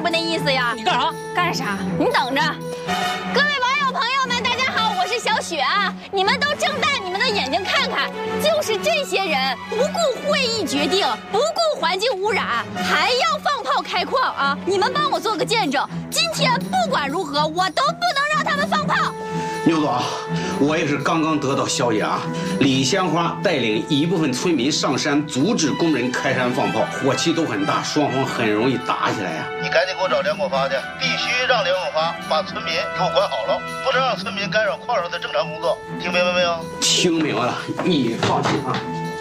不那意思呀？ 你干啥？ 干啥？你等着。各位网友朋友们，大家好，我是小雪啊！你们都睁大你们的眼睛看看，就是这些人不顾会议决定，不顾环境污染，还要放炮开矿啊！你们帮我做个见证，今天不管如何，我都不能让他们放炮。 牛总，我也是刚刚得到消息啊，李鲜花带领一部分村民上山阻止工人开山放炮，火气都很大，双方很容易打起来呀。 你赶紧给我找梁广发去，必须让梁广发把村民给我管好了，不能让村民干扰矿上的正常工作，听明白没有？ 听明白了，你放心啊。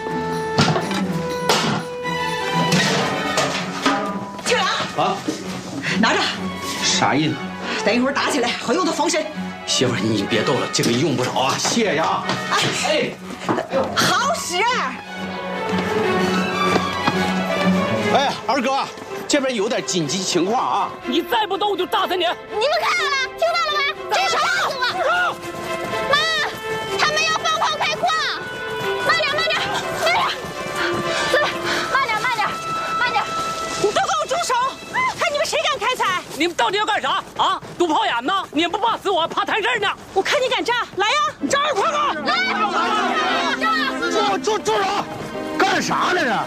庆良啊， 拿着， 啥意思？ 等一会儿打起来好用的防身。 媳妇儿，你别逗了，这个用不着啊，谢谢啊。哎， 好使。 哎，二哥，这边有点紧急情况啊！ 你再不动我就打死你！ 你们看到了，听到了吗？这是告诉我，妈，他们要放炮开矿，慢点，慢点，慢点，对，慢点，慢点，慢点， 你都给我住手！看你们谁敢开采！ 你们到底要干啥啊？堵炮眼呢？你们不怕死我，怕摊事儿呢？ 我看你敢炸，来呀！ 炸一块吧！ 来，住手！干啥呢这？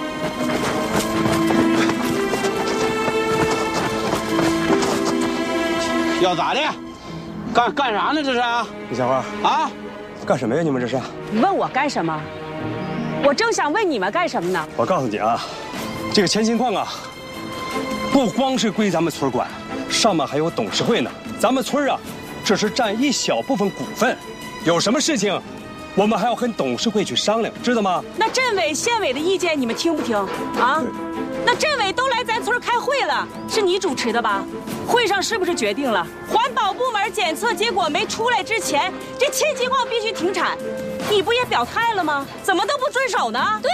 要咋的？干啥呢？这是啊？ 李鲜花啊？ 干什么呀？你们这是？ 你问我干什么？我正想问你们干什么呢。 我告诉你啊，这个前金矿啊，不光是归咱们村管，上面还有董事会呢。咱们村啊，只是占一小部分股份，有什么事情，我们还要跟董事会去商量，知道吗？ 那镇委、县委的意见你们听不听啊？那镇委都来咱村开会了，是你主持的吧？会上是不是决定了，环保部门检测结果没出来之前，这千金矿必须停产？你不也表态了吗？怎么都不遵守呢？ 对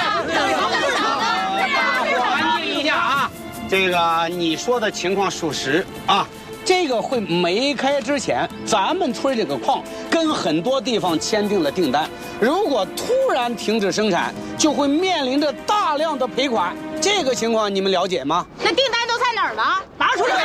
呀， 安静一下啊！这个你说的情况属实啊。这个会没开之前，咱们村这个矿跟很多地方签订了订单，如果突然停止生产，就会面临着大量的赔款。这个情况你们了解吗？ 那订单都在哪儿呢？ 拿出来！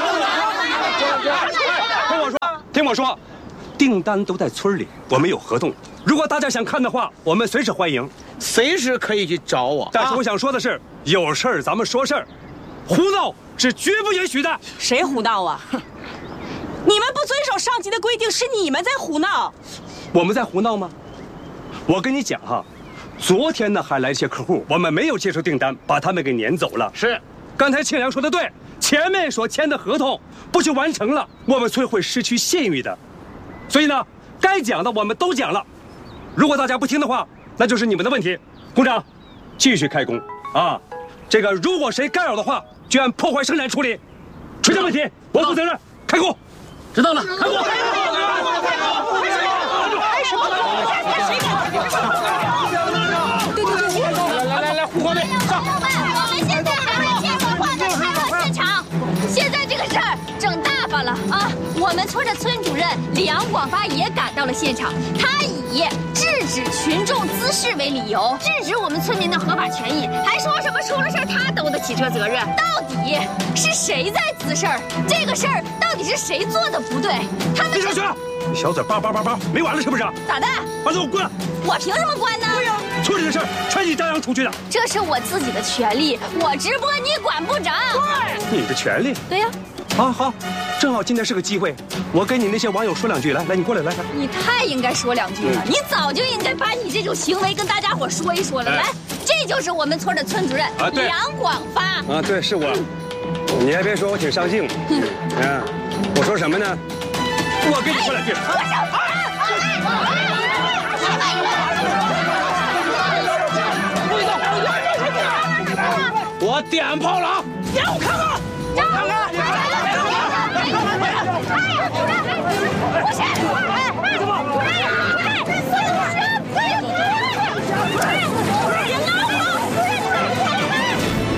听我说，订单都在村里，我们有合同。如果大家想看的话，我们随时欢迎， 随时可以去找我。 但是我想说的是，有事儿咱们说事儿，胡闹是绝不允许的。 谁胡闹啊？你们不遵守上级的规定，是你们在胡闹。 我们在胡闹吗？我跟你讲哈，昨天呢还来一些客户，我们没有接受订单，把他们给撵走了。 是， 刚才庆良说的对，前面所签的合同不去完成了，我们村会失去信誉的。所以呢，该讲的我们都讲了。如果大家不听的话，那就是你们的问题。工长，继续开工啊！这个如果谁干扰的话，就按破坏生产处理。出现问题，我负责任。开工。 知道了，开工。 来，胡光队，上！ 我们现在还在建设矿的开矿现场，现在这个事儿整大发了啊！我们村的村主任梁广发也赶到了现场，他以制止群众滋事为理由，制止我们村民的合法权益，还说什么出了事儿他都得起车责任。到底是谁在滋事儿？这个事儿到底是谁做的不对？他们李小雪，你小嘴叭叭叭叭，没完了是不是？ 咋的？ 把他给我关！ 我凭什么关呢？对呀， 村里的事儿全你张扬出去的。 这是我自己的权利，我直播你管不着。 对，你的权利。 对呀。 好，正好今天是个机会，我跟你那些网友说两句。来，你过来，来。 你太应该说两句了，你早就应该把你这种行为跟大家伙说一说了。来，这就是我们村的村主任梁广发。 啊，对，是我。你还别说，我挺上镜。我说什么呢？我跟你说两句。 我点炮了啊！ 让我看看。